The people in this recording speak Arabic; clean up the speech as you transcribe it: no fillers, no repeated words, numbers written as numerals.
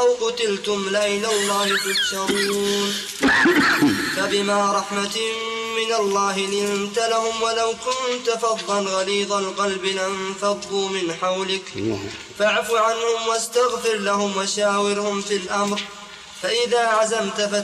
أو قتلتم لإلى الله تحشرون فبما رحمة من الله لنت لهم ولو كنت فظا غليظ القلب لانفضوا من حولك فاعف عنهم واستغفر لهم وشاورهم في الأمر فإذا عزمت